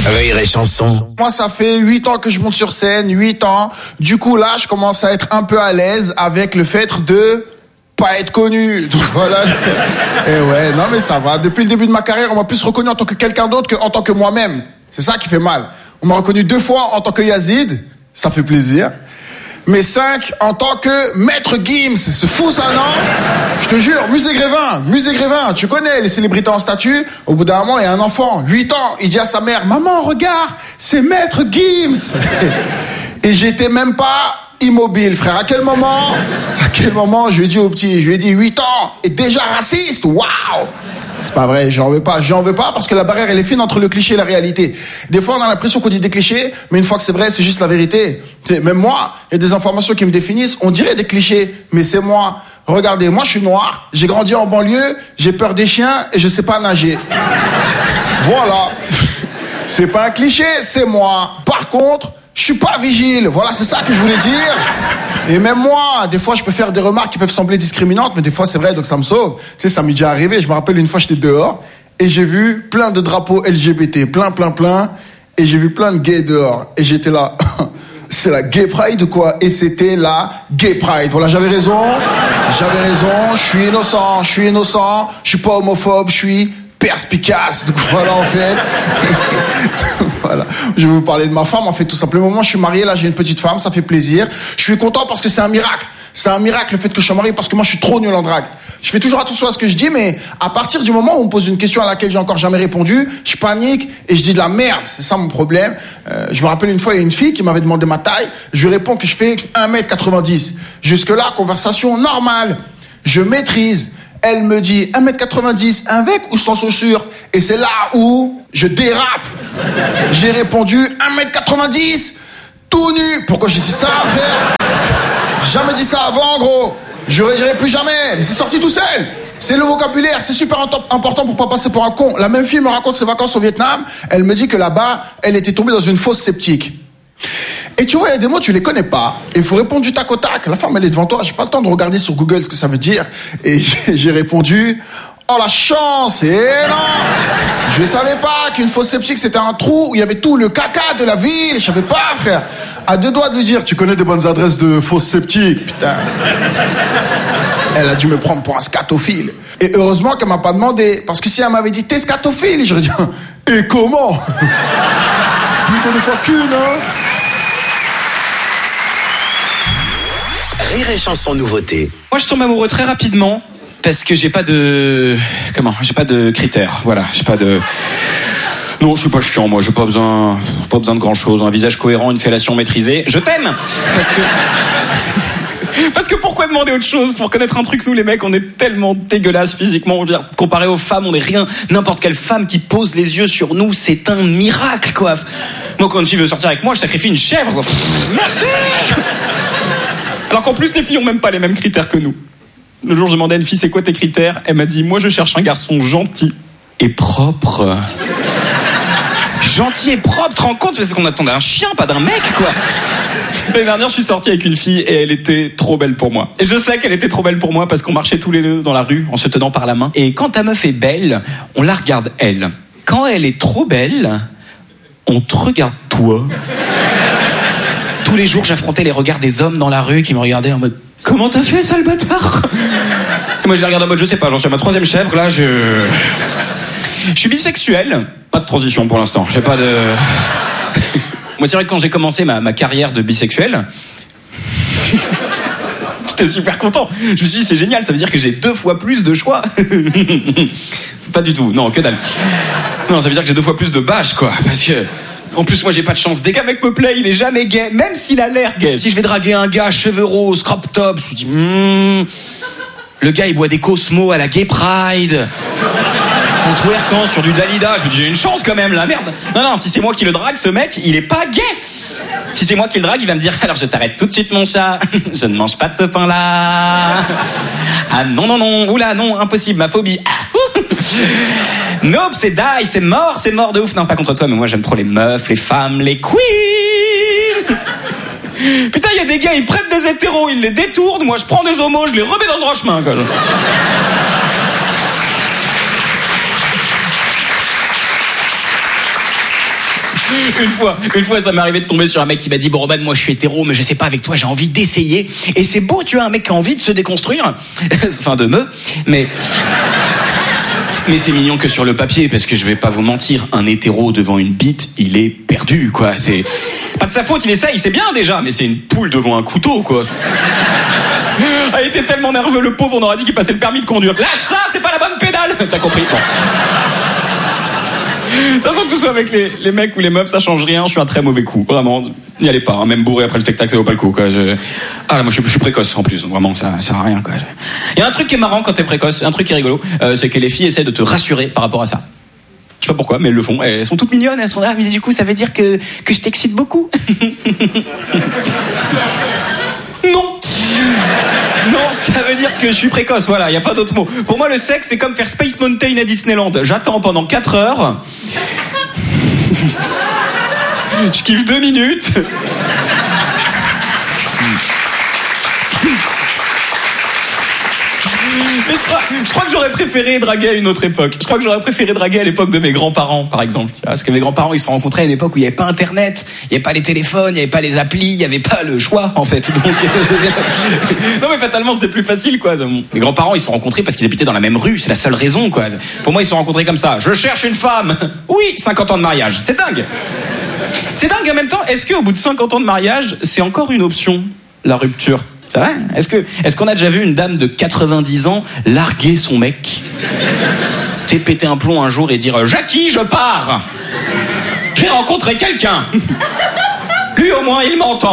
Rire et chanson. Moi, ça fait 8 ans que je monte sur scène, 8 ans. Du coup, là, je commence à être un peu à l'aise avec le fait de pas être connu. Donc voilà. Et ouais, non mais ça va. Depuis le début de ma carrière, on m'a plus reconnu en tant que quelqu'un d'autre qu'en tant que moi-même. C'est ça qui fait mal. On m'a reconnu 2 fois en tant que Yazid. Ça fait plaisir. Mais 5 en tant que Maître Gims. C'est fou ça, non? Je te jure, Musée Grévin, tu connais les célébrités en statue. Au bout d'un moment, il y a un enfant, 8 ans, il dit à sa mère, maman, regarde, c'est Maître Gims. Et j'étais même pas immobile, frère. À quel moment, je lui ai dit au petit, 8 ans, et déjà raciste, waouh! C'est pas vrai, j'en veux pas parce que la barrière elle est fine entre le cliché et la réalité. Des fois on a l'impression qu'on dit des clichés, mais une fois que c'est vrai, c'est juste la vérité. Même moi, il y a des informations qui me définissent, on dirait des clichés, mais c'est moi. Regardez, moi je suis noir, j'ai grandi en banlieue, j'ai peur des chiens et je sais pas nager. Voilà. C'est pas un cliché, c'est moi. Par contre, je suis pas vigile. Voilà, c'est ça que je voulais dire. Et même moi, des fois, je peux faire des remarques qui peuvent sembler discriminantes, mais des fois, c'est vrai, donc ça me sauve. Tu sais, ça m'est déjà arrivé. Je me rappelle une fois, j'étais dehors et j'ai vu plein de drapeaux LGBT, plein. Et j'ai vu plein de gays dehors. Et j'étais là, c'est la Gay Pride ou quoi? Et c'était la Gay Pride. Voilà, j'avais raison. Je suis innocent. Je suis pas homophobe. Je suis perspicace. Donc voilà, en fait. Voilà. Je vais vous parler de ma femme, en fait, tout simplement. Moi, je suis marié, là, j'ai une petite femme, ça fait plaisir. Je suis content parce que c'est un miracle. C'est un miracle, le fait que je sois marié, parce que moi, je suis trop nul en drague. Je fais toujours attention à ce que je dis, mais à partir du moment où on me pose une question à laquelle j'ai encore jamais répondu, je panique et je dis de la merde. C'est ça mon problème. Je me rappelle une fois, il y a une fille qui m'avait demandé ma taille. Je lui réponds que je fais 1m90. Jusque-là, conversation normale. Je maîtrise. Elle me dit 1m90, avec ou sans chaussures? Et c'est là où je dérape. J'ai répondu 1m90, tout nu. Pourquoi j'ai dit ça, frère? Jamais dit ça avant, gros. Je ne dirai plus jamais. Mais c'est sorti tout seul. C'est le vocabulaire, c'est super important pour pas passer pour un con. La même fille me raconte ses vacances au Vietnam. Elle me dit que là-bas, elle était tombée dans une fosse septique. Et tu vois, il y a des mots, tu les connais pas. Il faut répondre du tac au tac. La femme, elle est devant toi. J'ai pas le temps de regarder sur Google ce que ça veut dire. Et j'ai répondu, oh la chance. Et non, je savais pas qu'une fosse septique, c'était un trou où il y avait tout le caca de la ville. Je savais pas, frère. À 2 doigts de lui dire, tu connais des bonnes adresses de fosse septique. Putain. Elle a dû me prendre pour un scatophile. Et heureusement qu'elle m'a pas demandé. Parce que si elle m'avait dit, t'es scatophile, j'aurais dit, et comment? Plutôt des fois qu'une, hein. Rire et chanson nouveauté. Moi, je tombe amoureux très rapidement parce que j'ai pas de critères. Voilà, j'ai pas de. Non, je suis pas chiant. Moi, j'ai pas besoin de grand chose. Un visage cohérent, une fellation maîtrisée. Je t'aime parce que pourquoi demander autre chose pour connaître un truc? Nous, les mecs, on est tellement dégueulasses physiquement. On veut dire, comparé aux femmes, on est rien. N'importe quelle femme qui pose les yeux sur nous, c'est un miracle, quoi. Moi, quand une fille veut sortir avec moi, je sacrifie une chèvre, quoi. Merci. Alors qu'en plus, les filles ont même pas les mêmes critères que nous. Le jour, je demandais à une fille, c'est quoi tes critères? Elle m'a dit, moi, je cherche un garçon gentil et propre. Gentil et propre, tu te rends compte? C'est ce qu'on attendait d'un chien, pas d'un mec, quoi. L'année dernière, je suis sorti avec une fille et elle était trop belle pour moi. Et je sais qu'elle était trop belle pour moi parce qu'on marchait tous les deux dans la rue en se tenant par la main. Et quand ta meuf est belle, on la regarde elle. Quand elle est trop belle, on te regarde toi. Tous les jours, j'affrontais les regards des hommes dans la rue qui me regardaient en mode « Comment t'as fait, sale bâtard ?» Et moi, je les regarde en mode « Je sais pas, j'en suis à ma 3e chèvre, là, je suis bisexuel. » Pas de transition pour l'instant, j'ai pas de... Moi, c'est vrai que quand j'ai commencé ma carrière de bisexuel, j'étais super content. Je me suis dit, c'est génial, ça veut dire que j'ai 2 fois plus de choix. C'est pas du tout, non, que dalle. Non, ça veut dire que j'ai 2 fois plus de bâches, quoi, parce que... En plus, moi, j'ai pas de chance. Dès qu'un mec me plaît, il est jamais gay, même s'il a l'air gay. Si je vais draguer un gars, cheveux roses, crop top, je me dis, le gars, il boit des Cosmo à la Gay Pride. En twerkant sur du Dalida, je me dis, j'ai une chance quand même, la merde. Non, si c'est moi qui le drague, ce mec, il est pas gay. Si c'est moi qui le drague, il va me dire, alors je t'arrête tout de suite, mon chat. Je ne mange pas de ce pain-là. Ah non, oula, non, impossible, ma phobie. Nope, c'est die, c'est mort de ouf. Non, pas contre toi, mais moi j'aime trop les meufs, les femmes, les queens. Putain, il y a des gars, ils prêtent des hétéros, ils les détournent. Moi, je prends des homos, je les remets dans le droit chemin, quoi. Une fois, ça m'est arrivé de tomber sur un mec qui m'a dit, bon, Roman, moi, je suis hétéro, mais je sais pas, avec toi, j'ai envie d'essayer. Et c'est beau, tu vois, un mec qui a envie de se déconstruire. Enfin, mais c'est mignon que sur le papier, parce que je vais pas vous mentir, un hétéro devant une bite, il est perdu, quoi. C'est pas de sa faute, il essaye, c'est bien déjà, mais c'est une poule devant un couteau, quoi. Il était tellement nerveux, le pauvre, on aurait dit qu'il passait le permis de conduire. Lâche ça, c'est pas la bonne pédale. T'as compris, bon. De toute façon, que ce soit avec les mecs ou les meufs, ça change rien. Je suis un très mauvais coup, vraiment. N'y allez pas, hein. Même bourré après le spectacle, ça vaut pas le coup, quoi. Ah là, moi je suis précoce en plus, donc vraiment ça sert à rien, quoi. Il y a un truc qui est marrant quand t'es précoce, un truc qui est rigolo, c'est que les filles essaient de te rassurer par rapport à ça. Je sais pas pourquoi, mais elles le font. Elles sont toutes mignonnes, elles sont là, mais du coup ça veut dire que je t'excite beaucoup. Non, ça veut dire que je suis précoce, voilà, y a pas d'autre mot. Pour moi, le sexe, c'est comme faire Space Mountain à Disneyland. J'attends pendant 4 heures. Je kiffe 2 minutes. Mais je crois que j'aurais préféré draguer à une autre époque. Je crois que j'aurais préféré draguer à l'époque de mes grands-parents, par exemple. Parce que mes grands-parents, ils se sont rencontrés à une époque où il n'y avait pas Internet, il n'y avait pas les téléphones, il n'y avait pas les applis, il n'y avait pas le choix, en fait. Donc, non, mais fatalement, c'était plus facile, quoi. Mes grands-parents, ils se sont rencontrés parce qu'ils habitaient dans la même rue. C'est la seule raison, quoi. Pour moi, ils se sont rencontrés comme ça. Je cherche une femme. Oui, 50 ans de mariage. C'est dingue. C'est dingue. En même temps, est-ce qu'au bout de 50 ans de mariage, c'est encore une option, la rupture? C'est vrai? Est-ce qu'on a déjà vu une dame de 90 ans larguer son mec? Tu sais, péter un plomb un jour et dire « Jackie, je pars! J'ai rencontré quelqu'un! Lui, au moins, il m'entend! »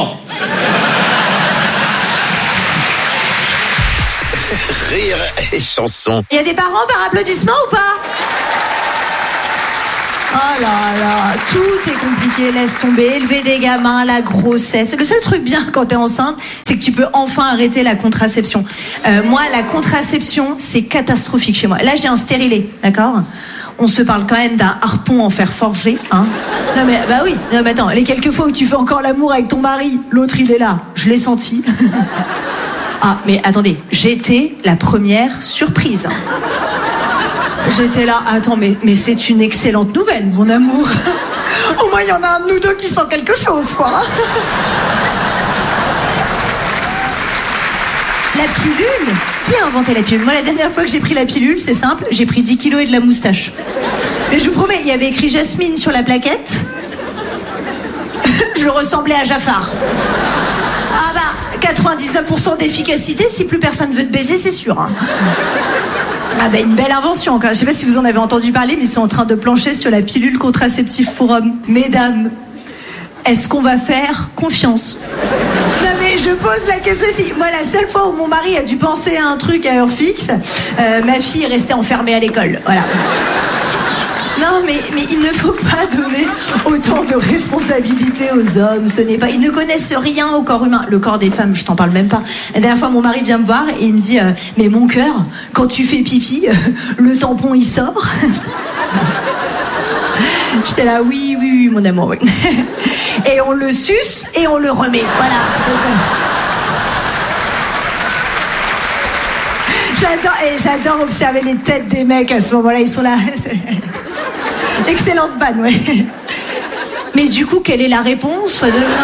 Rire et chanson. Il y a des parents par applaudissement ou pas? Oh là là, tout est compliqué, laisse tomber, élever des gamins, la grossesse. Le seul truc bien quand t'es enceinte, c'est que tu peux enfin arrêter la contraception. Moi, la contraception, c'est catastrophique chez moi. Là, j'ai un stérilet, d'accord? On se parle quand même d'un harpon en fer forgé, hein? Non mais, bah oui, non mais attends, les quelques fois où tu fais encore l'amour avec ton mari, l'autre il est là, je l'ai senti. Ah, mais attendez, j'étais la première surprise. J'étais là, attends, mais c'est une excellente nouvelle, mon amour. Au moins, il y en a un de nous deux qui sent quelque chose, quoi. La pilule? Qui a inventé la pilule? Moi, la dernière fois que j'ai pris la pilule, c'est simple, j'ai pris 10 kilos et de la moustache. Mais je vous promets, il y avait écrit Jasmine sur la plaquette. Je ressemblais à Jafar. Ah bah, 99% d'efficacité, si plus personne veut te baiser, c'est sûr, hein. Ah ben une belle invention encore. Je sais pas si vous en avez entendu parler, mais ils sont en train de plancher sur la pilule contraceptive pour hommes. Mesdames, est-ce qu'on va faire confiance? Non mais je pose la question ici. Moi, la seule fois où mon mari a dû penser à un truc à heure fixe, ma fille est restée enfermée à l'école. Voilà. Non, mais il ne faut pas donner autant de responsabilités aux hommes. Ce n'est pas. Ils ne connaissent rien au corps humain. Le corps des femmes, je t'en parle même pas. La dernière fois, mon mari vient me voir et il me dit mais mon cœur, quand tu fais pipi, le tampon il sort. J'étais là, oui, mon amour, oui. Et on le suce et on le remet. Voilà. J'adore observer les têtes des mecs à ce moment-là. Ils sont là. Excellente vanne, ouais. Mais du coup, quelle est la réponse?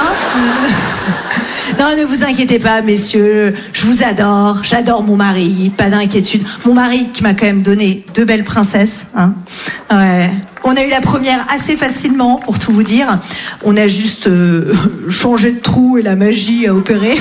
Non, ne vous inquiétez pas, messieurs. Je vous adore. J'adore mon mari. Pas d'inquiétude. Mon mari qui m'a quand même donné 2 belles princesses. Hein. Ouais. On a eu la première assez facilement, pour tout vous dire. On a juste changé de trou et la magie a opéré.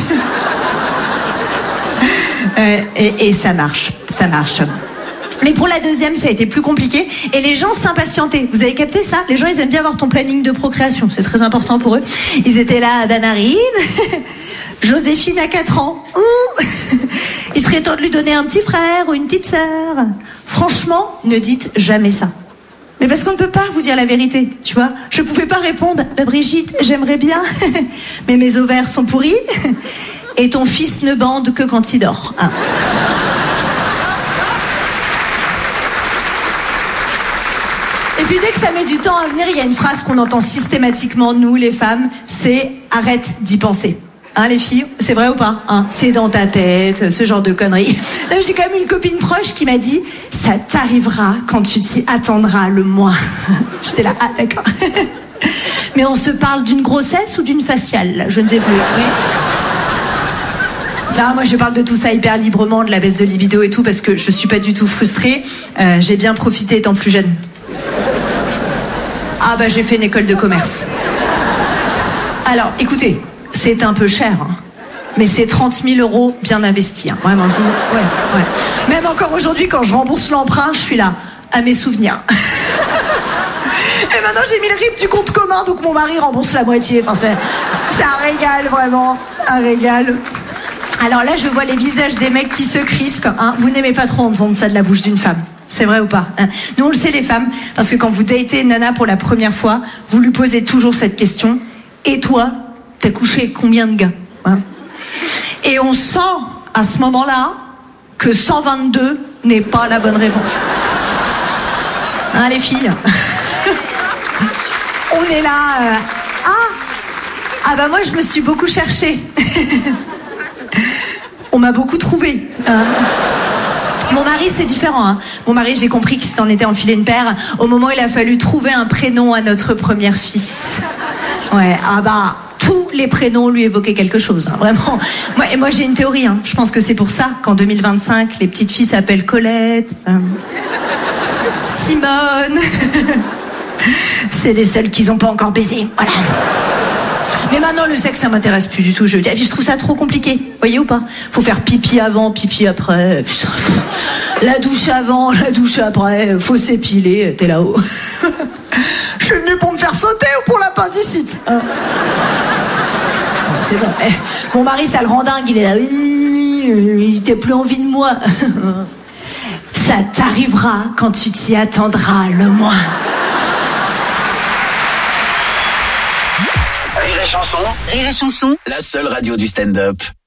Et ça marche. Ça marche. Mais pour la deuxième, ça a été plus compliqué. Et les gens s'impatientaient. Vous avez capté ça? Les gens, ils aiment bien voir ton planning de procréation. C'est très important pour eux. Ils étaient là, Marine. Joséphine a 4 ans. Il serait temps de lui donner un petit frère ou une petite sœur. Franchement, ne dites jamais ça. Mais parce qu'on ne peut pas vous dire la vérité, tu vois. Je pouvais pas répondre, bah, Brigitte, j'aimerais bien. Mais mes ovaires sont pourris. Et ton fils ne bande que quand il dort. Hein. Et puis dès que ça met du temps à venir, il y a une phrase qu'on entend systématiquement, nous les femmes, c'est « arrête d'y penser ». Hein les filles, c'est vrai ou pas hein? C'est dans ta tête, ce genre de conneries. J'ai quand même une copine proche qui m'a dit « ça t'arrivera quand tu t'y attendras le moins ». J'étais là « ah d'accord ». Mais on se parle d'une grossesse ou d'une faciale, là, je ne sais plus. Oui. Non, moi je parle de tout ça hyper librement, de la baisse de libido et tout, parce que je suis pas du tout frustrée. J'ai bien profité étant plus jeune. Ah bah j'ai fait une école de commerce. Alors, écoutez, c'est un peu cher, hein, mais c'est 30 000 € bien investis. Hein. Vraiment, ouais. Même encore aujourd'hui, quand je rembourse l'emprunt, je suis là, à mes souvenirs. Et maintenant, j'ai mis le RIB du compte commun, donc mon mari rembourse la moitié. Enfin, c'est un régal, vraiment, un régal. Alors là, je vois les visages des mecs qui se crispent. Hein. Vous n'aimez pas trop entendre ça de la bouche d'une femme. C'est vrai ou pas, hein? Nous, on le sait, les femmes, parce que quand vous datez une nana pour la première fois, vous lui posez toujours cette question. Et toi, t'as couché avec combien de gars, hein? Et on sent, à ce moment-là, que 122 n'est pas la bonne réponse. Hein, les filles? On est là... Ah bah moi, je me suis beaucoup cherchée. On m'a beaucoup trouvé. Mon mari, c'est différent. Hein. Mon mari, j'ai compris qu'il s'en était enfilé une paire au moment où il a fallu trouver un prénom à notre première fille. Ouais, ah bah, tous les prénoms lui évoquaient quelque chose, hein, vraiment. Moi, j'ai une théorie. Hein. Je pense que c'est pour ça qu'en 2025, les petites filles s'appellent Colette, Simone. C'est les seules qu'ils n'ont pas encore baisé. Voilà. Mais maintenant, le sexe, ça m'intéresse plus du tout. Je trouve ça trop compliqué. Voyez ou pas? Faut faire pipi avant, pipi après. Putain. La douche avant, la douche après. Faut s'épiler. T'es là-haut. Je suis venu pour me faire sauter ou pour l'appendicite, hein? C'est bon. Mon mari, ça le rend dingue. Il est là. Il t'a plus envie de moi. Ça t'arrivera quand tu t'y attendras le moins. Rire et chanson, Rire et chanson, la seule radio du stand-up.